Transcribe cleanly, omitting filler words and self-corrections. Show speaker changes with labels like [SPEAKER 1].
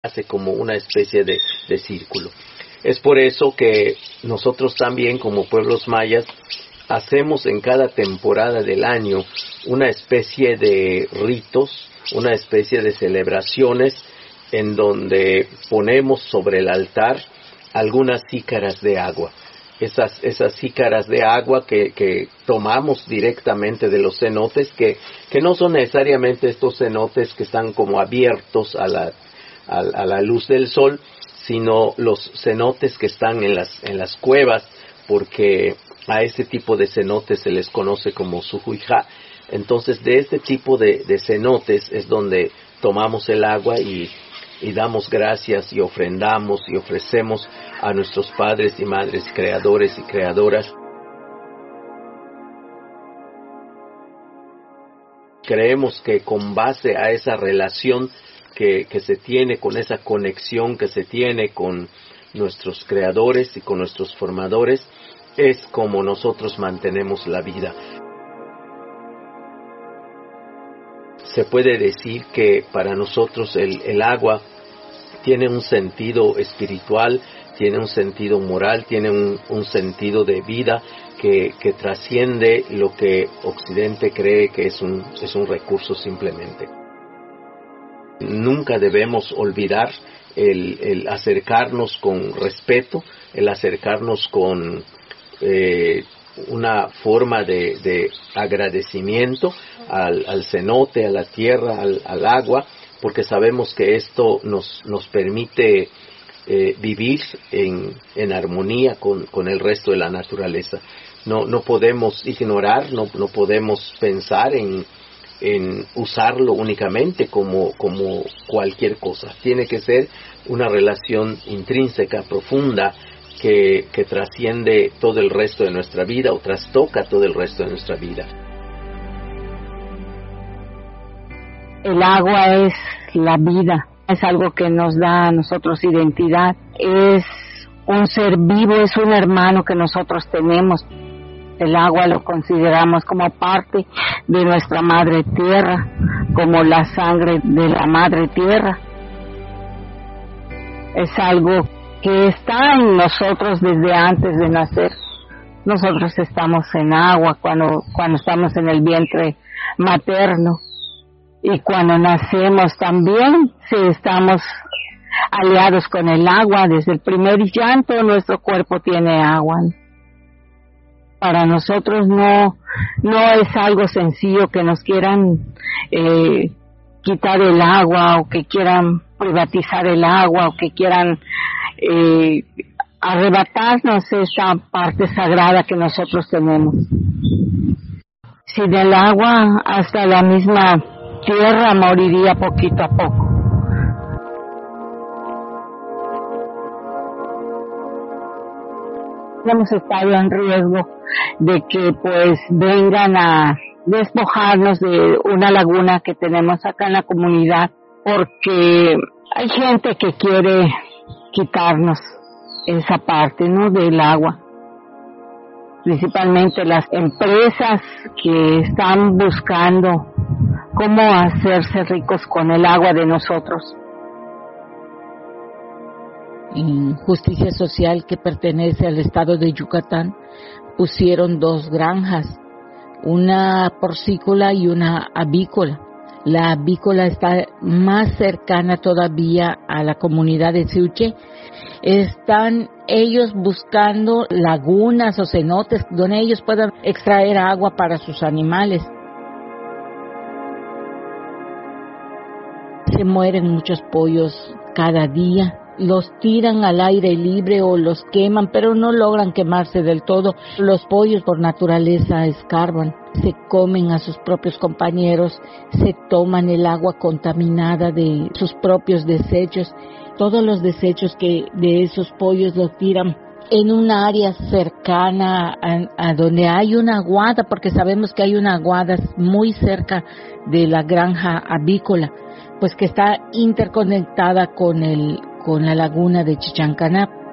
[SPEAKER 1] hace como una especie de círculo. Es por eso que nosotros también como pueblos mayas hacemos en cada temporada del año una especie de ritos, una especie de celebraciones en donde ponemos sobre el altar algunas jícaras de agua. Esas jícaras de agua que tomamos directamente de los cenotes, que no son necesariamente estos cenotes que están como abiertos a la luz del sol, sino los cenotes que están en las cuevas, porque a ese tipo de cenotes se les conoce como sujuijá. Entonces, de este tipo de cenotes es donde tomamos el agua y damos gracias y ofrendamos y ofrecemos a nuestros padres y madres creadores y creadoras. Creemos que con base a esa relación que se tiene, con esa conexión que se tiene con nuestros creadores y con nuestros formadores, es como nosotros mantenemos la vida. Se puede decir que para nosotros el agua tiene un sentido espiritual, tiene un sentido moral, tiene un sentido de vida que trasciende lo que Occidente cree que es un recurso simplemente. Nunca debemos olvidar el acercarnos con respeto, el acercarnos con una forma de agradecimiento al cenote, a la tierra, al agua, porque sabemos que esto nos permite vivir en armonía con el resto de la naturaleza. No podemos ignorar, no podemos pensar en usarlo únicamente como cualquier cosa. Tiene que ser una relación intrínseca, profunda, que trasciende todo el resto de nuestra vida o trastoca todo el resto de nuestra vida.
[SPEAKER 2] El agua es la vida, es algo que nos da a nosotros identidad, es un ser vivo, es un hermano que nosotros tenemos. El agua lo consideramos como parte de nuestra madre tierra, como la sangre de la madre tierra. Es algo que está en nosotros desde antes de nacer. Nosotros estamos en agua cuando estamos en el vientre materno. Y cuando nacemos también, si estamos aliados con el agua, desde el primer llanto nuestro cuerpo tiene agua. Para nosotros no es algo sencillo que nos quieran quitar el agua, o que quieran privatizar el agua, o que quieran arrebatarnos esa parte sagrada que nosotros tenemos. Sin el agua, hasta la misma tierra moriría poquito a poco. Hemos estado en riesgo de que pues vengan a despojarnos de una laguna que tenemos acá en la comunidad, porque hay gente que quiere quitarnos esa parte, ¿no?, del agua. Principalmente las empresas que están buscando cómo hacerse ricos con el agua de nosotros.
[SPEAKER 3] En Justicia Social, que pertenece al estado de Yucatán, pusieron 2 granjas, una porcícola y una avícola. La avícola está más cercana todavía a la comunidad de Siuche. Están ellos buscando lagunas o cenotes donde ellos puedan extraer agua para sus animales. Se mueren muchos pollos cada día. Los tiran al aire libre o los queman, pero no logran quemarse del todo. Los pollos por naturaleza escarban, se comen a sus propios compañeros, se toman el agua contaminada de sus propios desechos. Todos los desechos que de esos pollos los tiran en un área cercana a donde hay una aguada, porque sabemos que hay una aguada muy cerca de la granja avícola, pues que está interconectada con la laguna de Chichancanap.